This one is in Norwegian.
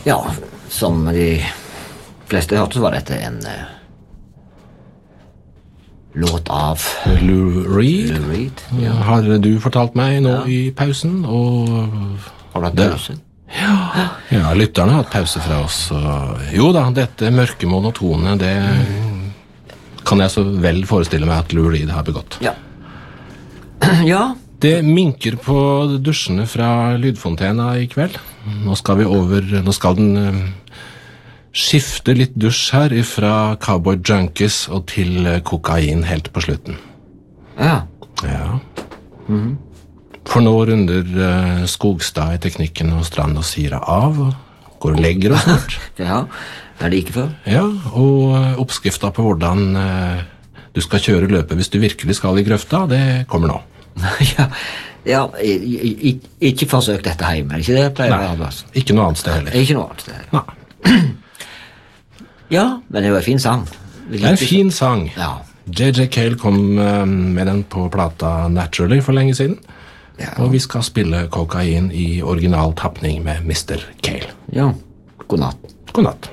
Ja, som de fleste hørte, så var dette en låt av Lou Reed. Lou Reed, ja. Har du fortalt meg nå i pausen, og Har du hatt pause? ja, lytterne har hatt pause fra oss. Og jo da, dette mørke monotone, det kan jeg så vel forestille meg at Lou Reed har begått. Ja. Ja. Det minker på dusjene fra lydfontena i kveld. Nå skal den skifte litt dusj her fra Cowboy Junkies og til kokain helt på slutten. Ja. Ja. For nå runder Skogstad i teknikken og Strand og Sira av og går og legger oss bort. Ja, det like før. Ja, og oppskrifta på hvordan du skal kjøre løpet hvis du virkelig skal i grøfta, det kommer nå. Ikke forsøk dette hjemme, ikke det? Nei, ikke noe annet sted heller. Ikke noe annet sted. Nei. Ja, men det var en fin sang. Det er en fin sang. Ja. J.J. Cale kom med den på plata Naturally for lenge siden. Ja. Og vi skal spille kokain i original tappning med Mr. Cale. Ja, god natt. God natt.